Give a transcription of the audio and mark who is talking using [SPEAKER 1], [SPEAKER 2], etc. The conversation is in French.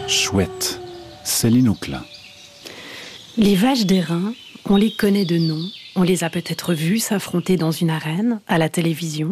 [SPEAKER 1] Chouette, Céline Auclin.
[SPEAKER 2] Les vaches d'airain, on les connaît de nom, on les a peut-être vues s'affronter dans une arène, à la télévision.